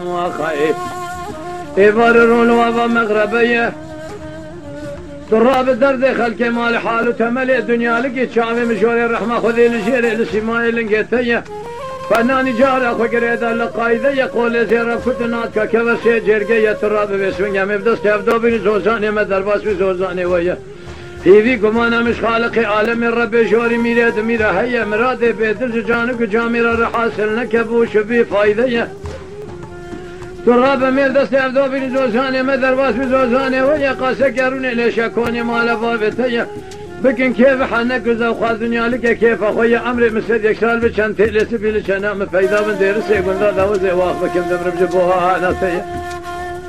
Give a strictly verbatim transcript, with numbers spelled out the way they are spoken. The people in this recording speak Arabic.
وخيف يبررون وابا مغربيه تراب الدرد خلق مال حال وتملي الدنيا لقيت شامي مشوري الرحمة خذي لجيري لسماي لنقيتيه فناني جاري اخو قريدا لقايده يقول زيرا كتناتك كبسي جرقية تراب بسمنيا مبدس تبدو بني زوزاني مدرباس بزوزاني ويا هيفي قمانا مش خالقي عالم ربي جوري ميراد ميرا هيا مرادي بيدل جانك جاميرا رحاسل نكبوش بي فايدة تراب ميل دست ابدو بني زوزاني مدرباس بزوزاني ويا قاسا قروني ليش اكوني مال بابتيا بكن كيف حنك وخاذ دنيا لك كيف اخويا عمري مسد يكسال بشان تلس بيلش انا مفيدا من دير سيقول ذا وزي واخ بكم دمر بجبوها ناسيه